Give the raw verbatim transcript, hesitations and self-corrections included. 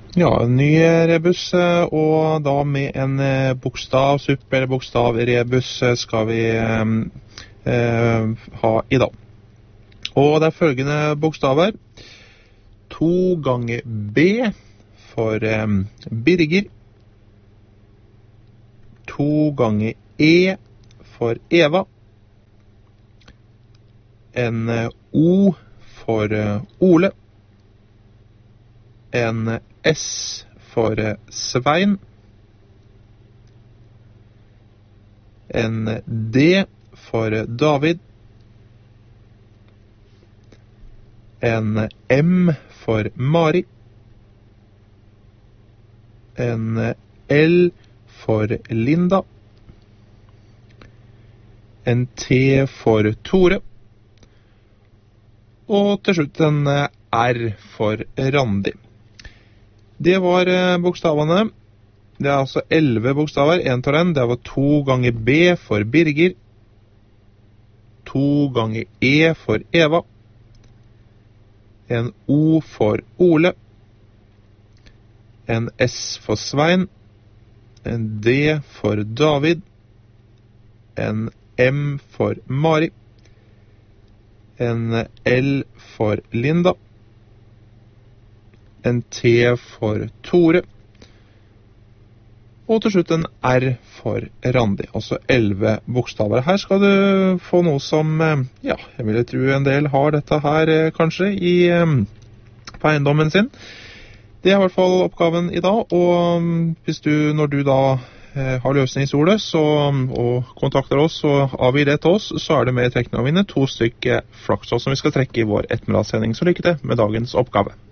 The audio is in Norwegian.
Ja, en ny rebus, og da med en bokstav, supp eller bokstav rebus skal vi eh, ha i dag. Og det er følgende bokstaver. To ganger B for eh, Birger. To ganger E for Eva. En O for eh, Ole. En S for Svein. En D for David. En M for Mari. En L for Linda. En T for Tore. Og til slutt en R for Randi. Det var bokstavene. Det er altså elleve bokstaver. En tar den. Det var to ganger B for Birger. To ganger E for Eva. En O for Ole. En S for Svein. En D for David. En M for Mari. En L for Linda. En T for Tore, og til slutt en R for Randi, altså elleve bokstaver. Her skal du få noe som, ja, jeg vil tro en del har dette her kanskje i, på eiendommen sin. Det er i hvert fall oppgaven i dag, og hvis du, når du da har løsningsordet så, og kontakter oss og avgir det til oss, så er det med trekning å vinne to stykker flakslodd som vi skal trekke i vår ettermiddagssending. Så lykke til med dagens oppgave.